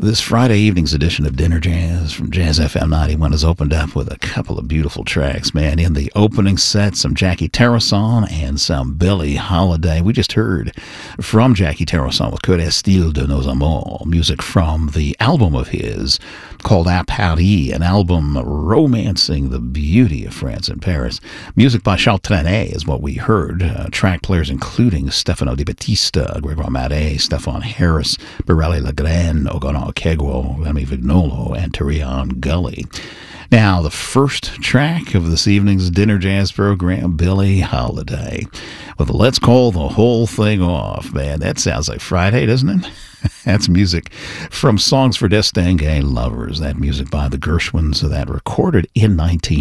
This Friday evening's edition of Dinner Jazz from Jazz FM 91 is opened up with a couple of beautiful tracks, man. In the opening set, some Jackie Terrasson and some Billie Holiday. We just heard from Jackie Terrasson with Que reste-t-il de nos amours, music from the album of his called À Paris, an album romancing the beauty of France and Paris. Music by Charles Trenet is what we heard. Track players including Stefano Di Battista, Grégoire Maret, Stéphane Harris, Borelli Lagrène, Ogono Kegwo, Remy Vignolo, and Turion Gully. Now, the first track of this evening's Dinner Jazz program, Billie Holiday, with Let's Call the Whole Thing Off. Man, that sounds like Friday, doesn't it? That's music from Songs for Distingué Lovers. That music by the Gershwins, that recorded in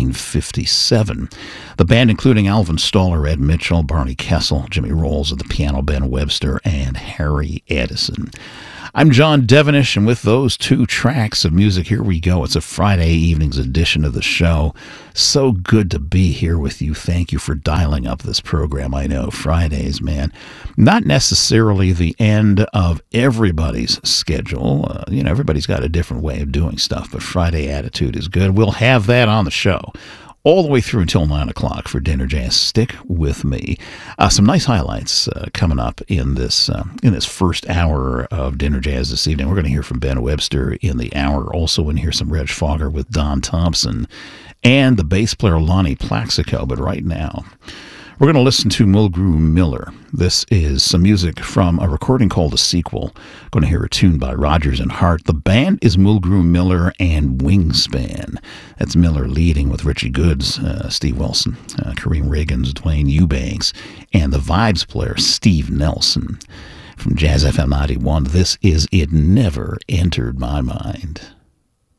1957. The band including Alvin Stoller, Ed Mitchell, Barney Kessel, Jimmy Rolls at the piano, Ben Webster, and Harry Edison. I'm John Devenish, and with those two tracks of music, here we go. It's a Friday evening's edition of the show. So good to be here with you. Thank you for dialing up this program. I know, Fridays, man, not necessarily the end of everybody's schedule. Everybody's got a different way of doing stuff, but Friday attitude is good. We'll have that on the show all the way through until 9 o'clock for Dinner Jazz. Stick with me. Some nice highlights coming up in this first hour of Dinner Jazz this evening. We're going to hear from Ben Webster in the hour. Also going to hear some Reg Fogger with Don Thompson and the bass player Lonnie Plaxico. But right now, we're going to listen to Mulgrew Miller. This is some music from a recording called A Sequel. Going to hear a tune by Rodgers and Hart. The band is Mulgrew Miller and Wingspan. That's Miller leading with Richie Goods, Steve Wilson, Kareem Riggins, Dwayne Eubanks, and the vibes player Steve Nelson. From Jazz FM 91, this is It Never Entered My Mind.